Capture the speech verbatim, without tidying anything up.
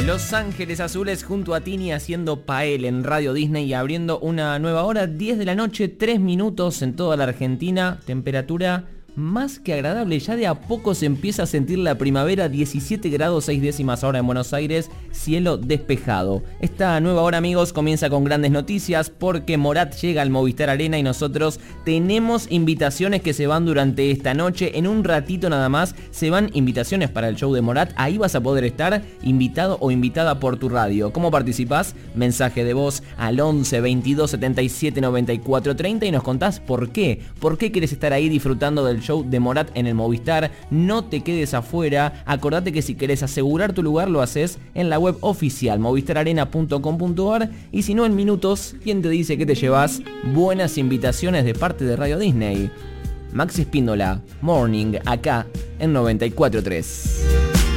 Los Ángeles Azules junto a Tini haciendo Pael en Radio Disney y abriendo una nueva hora, diez de la noche, tres minutos en toda la Argentina, temperatura más que agradable, ya de a poco se empieza a sentir la primavera, diecisiete grados seis décimas ahora en Buenos Aires, cielo despejado. Esta nueva hora, amigos, comienza con grandes noticias porque Morat llega al Movistar Arena y nosotros tenemos invitaciones que se van durante esta noche. En un ratito nada más se van invitaciones para el show de Morat, ahí vas a poder estar invitado o invitada por tu radio. ¿Cómo participás? Mensaje de voz al once veintidós setenta y siete noventa y cuatro treinta y nos contás por qué, por qué querés estar ahí disfrutando del show de Morat en el Movistar. No te quedes afuera, acordate que si querés asegurar tu lugar lo haces en la web oficial movistar arena punto com punto ar y si no en minutos, ¿quién te dice que te llevas buenas invitaciones de parte de Radio Disney? Maxi Espíndola, Morning, acá en noventa y cuatro tres.